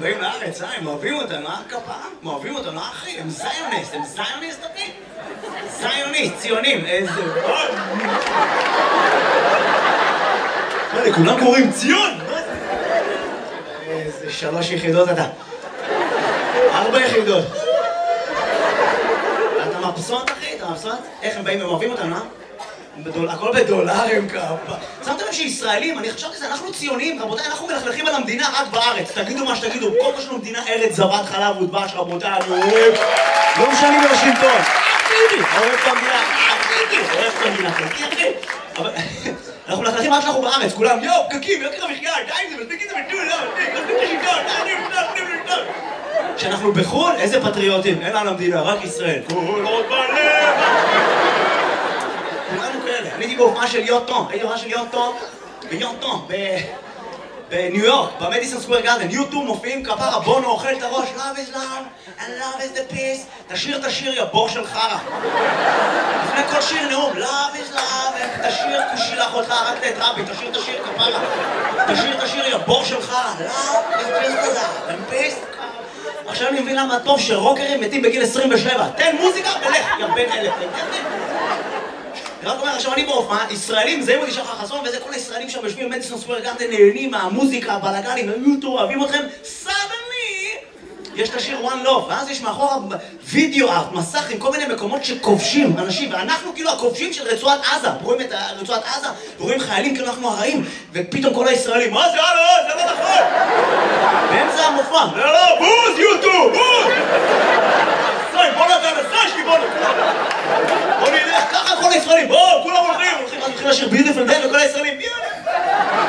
באים לארץ, הם אוהבים אותנו, כפרה? הם אוהבים אותנו, אחי, הם זיוניסט, אחי? זיוניסט, ציונים, איזה... כולם קוראים ציון! איזה 3 יחידות אתה. 4 יחידות. אתה מבסוט, אחי? אתה מבסוט? איך הם באים, הם אוהבים אותנו, אה? הכל בדולרים כפה. שמתם לב שישראלים, אני חשבתי שזה, אנחנו ציונים, רבותיי, אנחנו מלכלכים על המדינה רק בארץ. תגידו מה שתגידו, כל מה שלנו מדינה ארץ זבת חלב ודבש, רבותיי, אני אוהב. לא משנים בוושינגטון. אוהב את המדינה, אוהב את המדינה, אחי. אבל אנחנו מלכלכים רק שאנחנו בארץ, כולם, יואו, פקקים, יוקר המחיה, די עם זה, מספיק את זה בטול, כשאנחנו בחו"ל, איזה פטריוטים, אין לנו המדינה, רק ישראל. כולות בלב! כולנו כאלה. אני הייתי בהופעה של יוטו, בניו יורק, במדיסון סקוור גארדן. יוטו מופיעים כפרה, בונו אוכל את הראש, love is love and love is the peace. תשיר את השיר, יא בור של חרא. לפני כל שיר נאום, love is love, תשיר כושילח אותך, רק את רבי, תשיר את השיר כפרה. תשיר את השיר, יא בור של חרא. love is just the love and peace. עכשיו אני מבין למה טוב שרוקרים מתים בגיל 27. תן מוזיקה ולך, יא בן אלף. אני רק אומר, עכשיו אני בהופעה, ישראלים, זה מודי שחר חסון, וזה כל הישראלים שם יושבים במדיסון סקוור גארדן, נהנים מהמוזיקה, הבלגנים, היוטו, אוהבים אתכם, suddenly יש את השיר One Love, ואז יש מאחורה וידאו ארט, מסך עם כל מיני מקומות שכובשים אנשים, ואנחנו כאילו הכובשים של רצועת עזה, רואים את רצועת עזה, ורואים חיילים כאילו אנחנו הרעים, ופתאום כל הישראלים, מה זה? זה לא נכון! באמצע המופע, לא, בוז, יוטו, בוז! בוא נתן, בוא נלך, ככה כל הישראלים, בוא, כולם הולכים, אז מתחיל לשיר ביוטיפול דיי וכל הישראלים,